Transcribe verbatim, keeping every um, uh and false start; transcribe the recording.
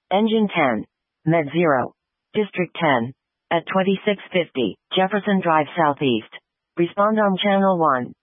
Engine ten. Med zero. District ten. At twenty-six fifty, Jefferson Drive Southeast. Respond on Channel one.